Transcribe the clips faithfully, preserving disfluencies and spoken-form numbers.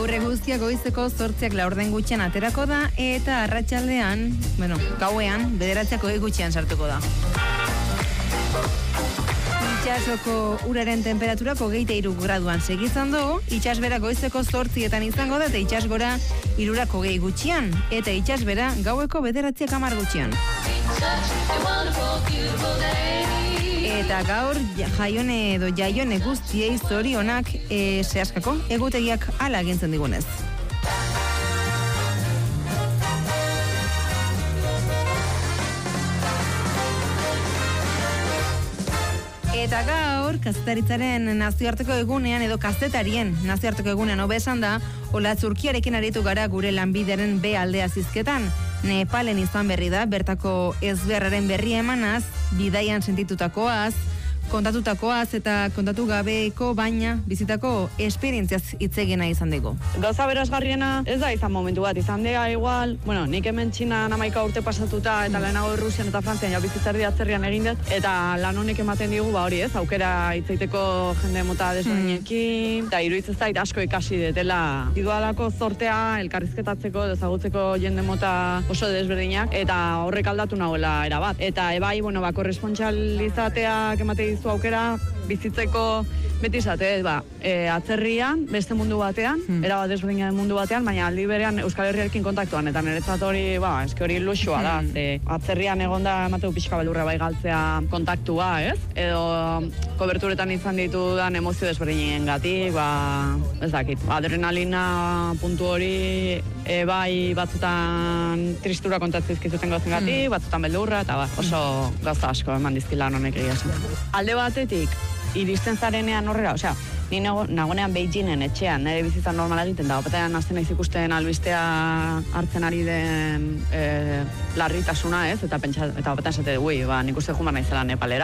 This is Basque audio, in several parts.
Gaur eguzkia goizeko zortziak laurden gutxian aterako da, eta arratsaldean, bueno, gauean, bederatziak hogei gutxian sartuko da. Itsasoko uraren temperaturak hogeita hiru graduan segitzen du, itsasbera goizeko zortzietan izango da, eta itsasgora hirurak hogei gutxian, eta itsasbera gaueko bederatziak hamar gutxian. Eta gaur jaione edo jaione guztiei zorionak e, zehaskako egutegiak hala agintzen digunez. Eta gaur, kazetaritzaren nazioarteko egunean edo kazetarien nazioarteko egunean hobe esan da, Olatz Urkiarekin aritu gara gure lanbideren B aldea zizketan. Nepalen izan berri da, bertako ezbeharraren berri emanaz, bidaian sentitutakoaz, kontatutakoaz eta kontatu gabeko baina bizitako esperientziaz hitzegina izan dugu. Gauza berazgarriena ez da izan momentu bat, izan dira igual, bueno, nik hemen Txinan hamaika urte pasatuta eta lehenago Rusian eta Frantzian jau bizitzerdi atzerrian egin dut, eta lan honek ematen digu, ba hori ez, aukera hitzaiteko jende mota desberdinekin, eta iruditzen zait asko ikasi detela. Idudalako zortea elkarrizketatzeko, ezagutzeko jende mota oso desberdinak, eta horrek aldatu nagoela erabat. Eta ebai, bueno, ba, korrespontsalizateak emate dizu aukera bizitzeko beti izate, ba, e, atzerrian, beste mundu batean, hmm. erabat desberdinen mundu batean, baina aldi berean Euskal Herriarekin kontaktuan, eta niretzat hori, ba, eske hori luxua da, hmm. ze atzerrian egonda emateu pixka beldurra bai galtzea kontaktua, ez? Edo koberturetan izan ditudan emozio desberdinen gatik, ba, ez dakit, adrenalina puntu hori e, bai batzutan tristura kontatzen izkizuten gauzen gatik, hmm. batzutan beldurra, eta ba, oso gauza asko eman dizkila honek egia esan. Alde batetik, iristen zarenean horrela, osea, ni nagonean Beijingen etxean, nire bizitza normal egiten da, opatean azten naiz ikusten albistea hartzen ari den e, larritasuna, ez? Eta pentsa, eta opatean esate du, ui, ba, nik uste jumar naizela Nepalera.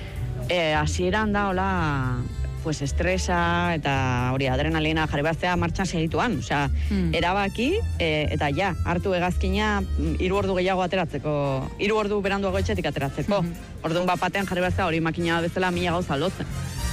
E, hasieran da, hola, pues estresa eta hori adrenalina jarri behaztea martxan segituan, osea, hmm. erabaki e, eta ja, hartu hegazkina hiru ordu gehiago ateratzeko, hiru ordu beranduago etxetik ateratzeko. Hmm. Orduan bat batean jarri behaztea hori makina bezala mila gauza lotzen.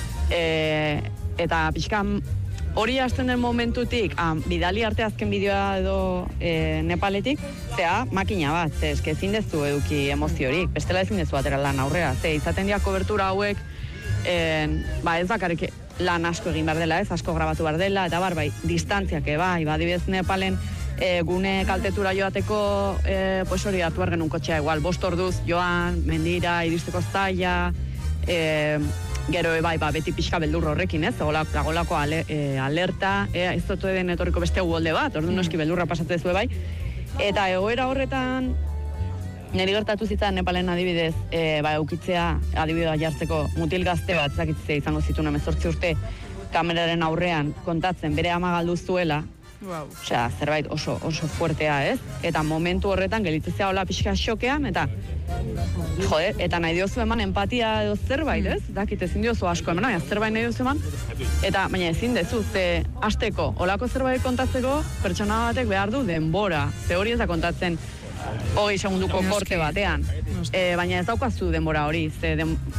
E, eta pixka hori hasten den momentutik, ah, bidali arte azken bideoa edo e, Nepaletik, zea makina bat, ze eske ezin dezu eduki emoziorik, bestela ezin dezu atera lan aurrera, ze izaten dira kobertura hauek, En, ba ez bakarrik lan asko egin behar dela, ez asko grabatu behar dela, eta bar, bai, distantziak bai, ba, adibidez Nepalen e, gune kaltetura joateko, e, pues hori hartu behar genuen kotxea, igual, bost orduz joan, mendira, iristeko zaila, e, gero bai, ba, beti pixka beldur horrekin, ez, lagolako ale, e, alerta, e, ez dut den etorriko beste uholde bat, ordu noski beldurra pasatzen zuen bai, eta egoera horretan, niri gertatu zitzan Nepalen adibidez, e, ba, eukitzea adibidea jartzeko mutil gazte bat, zakitzea izango zituen hemezortzi urte kameraren aurrean kontatzen bere ama galdu zuela, wow. Osea, zerbait oso, oso fuertea, ez? Eta momentu horretan gelitzea hola pixka xokean, eta jode, eta nahi diozu eman empatia edo zerbait, ez? Dakit ezin diozu asko eman, baina zerbait nahi diozu eman, eta baina ezin dezu, ze hasteko holako zerbait kontatzeko pertsona batek behar du denbora, ze hori ez da kontatzen hogei segunduko korte batean. E, baina ez daukazu denbora hori, ze den,